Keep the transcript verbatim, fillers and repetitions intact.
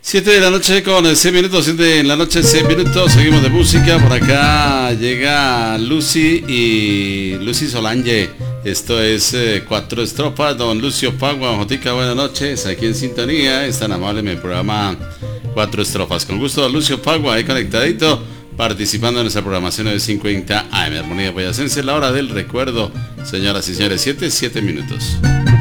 siete de la noche con seis minutos, siete de la noche, seis minutos, seguimos de música, por acá llega Lucy y Lucy Solange, esto es eh, Cuatro Estrofas, don Lucio Pagua, Jotica, buenas noches, aquí en sintonía, es tan amable en el programa Cuatro Estrofas, con gusto don Lucio Pagua, ahí conectadito, participando en nuestra programación de cincuenta A M, Armonía Boyacense, la hora del recuerdo, señoras y señores, siete, siete minutos.